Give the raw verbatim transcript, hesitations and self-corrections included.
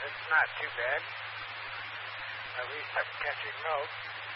It's not too bad. At least I'm catching milk.